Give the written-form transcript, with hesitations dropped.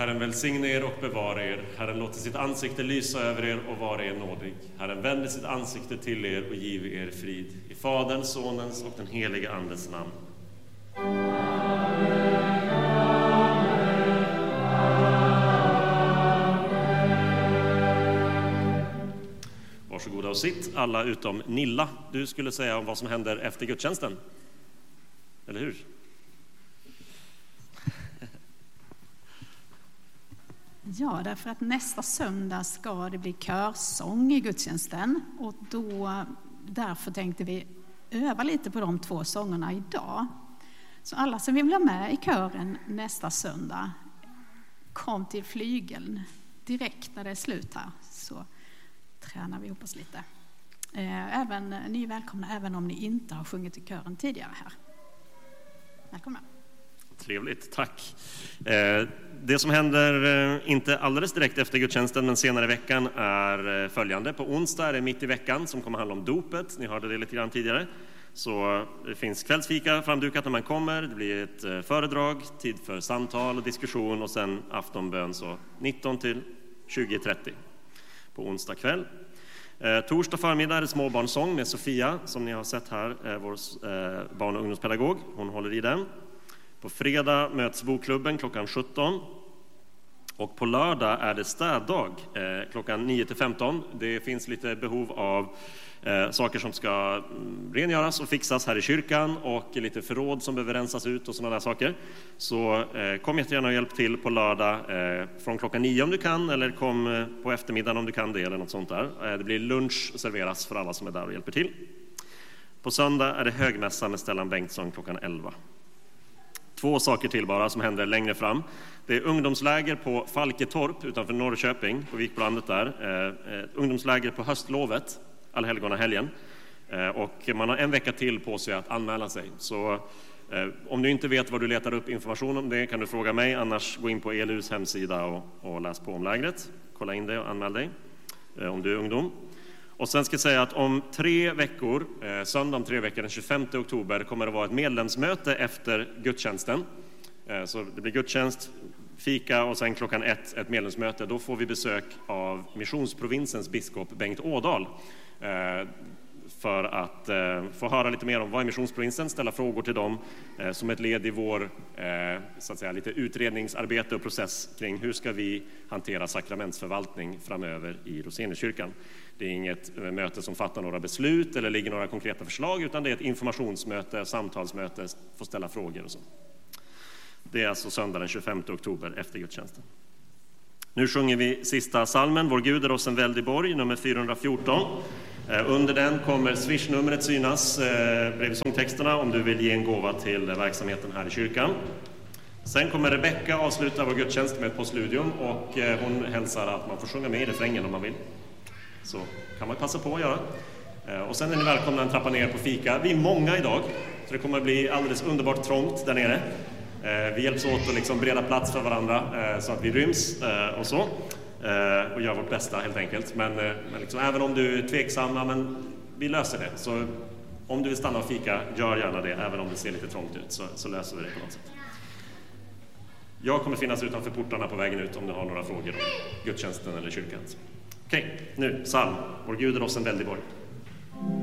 Herren välsigne er och bevara er. Herren låter sitt ansikte lysa över er och vara er nådig. Herren vänder sitt ansikte till er och giver er frid. I Faderns, Sonens och den helige Andes namn. Varsågoda och sitt, alla utom Nilla. Du skulle säga om vad som händer efter gudstjänsten. Eller hur? Ja, därför att nästa söndag ska det bli körsång i gudstjänsten. Och därför tänkte vi öva lite på de 2 sångerna idag. Så alla som vill vara med i kören nästa söndag, kom till flygeln direkt när det är slut här. Så tränar vi ihop oss lite. Ni är välkomna även om ni inte har sjungit i kören tidigare här. Välkomna. Trevligt, tack. Det som händer inte alldeles direkt efter gudstjänsten men senare i veckan är följande. På onsdag är det mitt i veckan som kommer handla om dopet. Ni hörde det lite grann tidigare. Så det finns kvällsfika framdukat när man kommer. Det blir ett föredrag, tid för samtal och diskussion och sen aftonbön så 19 till 20:30 på onsdag kväll. Torsdag förmiddag är det småbarnsång med Sofia som ni har sett här, vår barn- och ungdomspedagog. Hon håller i den. På fredag möts bokklubben klockan 17. Och på lördag är det städdag klockan 9-15. Det finns lite behov av saker som ska rengöras och fixas här i kyrkan och lite förråd som behöver rensas ut och sådana där saker. Så kom jättegärna och hjälp till på lördag från klockan 9 om du kan, eller kom på eftermiddagen om du kan det eller något sånt där. Det blir lunch serveras för alla som är där och hjälper till. På söndag är det högmässa med Stellan Bengtsson klockan 11. 2 saker till bara som händer längre fram. Det är ungdomsläger på Falketorp utanför Norrköping, på Vikbolandet där. Ungdomsläger på höstlovet, allhelgonahelgen. Och man har en vecka till på sig att anmäla sig. Så om du inte vet vad du letar upp information om det kan du fråga mig. Annars gå in på ELUs hemsida och läs på om lägret. Kolla in det och anmäl dig om du är ungdom. Och sen ska jag säga att om 3 veckor, söndag om 3 veckor, den 25 oktober, kommer det vara ett medlemsmöte efter gudstjänsten. Så det blir gudstjänst, fika och sen klockan 1 ett medlemsmöte. Då får vi besök av missionsprovinsens biskop Bengt Ådahl. För att få höra lite mer om vad är missionsprovinsen, ställa frågor till dem som ett led i vår så att säga, lite utredningsarbete och process kring hur ska vi hantera sakramentsförvaltning framöver i Roseniuskyrkan. Det är inget möte som fattar några beslut eller ligger några konkreta förslag, utan det är ett informationsmöte, samtalsmöte, få ställa frågor och så. Det är alltså söndag den 25 oktober efter gudstjänsten. Nu sjunger vi sista salmen, Vår Gud är oss en väldig borg, nummer 414. Under den kommer Swish-numret synas bredvid sångtexterna om du vill ge en gåva till verksamheten här i kyrkan. Sen kommer Rebecka avsluta vår gudstjänst med ett postludium och hon hälsar att man får sjunga med i refrängen om man vill. Så kan man passa på att göra. Och sen är ni välkomna att trappa ner på fika. Vi är många idag, så det kommer att bli alldeles underbart trångt där nere. Vi hjälps åt att liksom bereda plats för varandra så att vi ryms och så. Och gör vårt bästa helt enkelt. Men liksom, även om du är tveksam, men vi löser det. Så om du vill stanna och fika, gör gärna det. Även om det ser lite trångt ut så löser vi det på något sätt. Jag kommer finnas utanför portarna på vägen ut om du har några frågor om gudstjänsten eller kyrkan. Okej, nu psalm. Vår Gud är oss en väldig borg.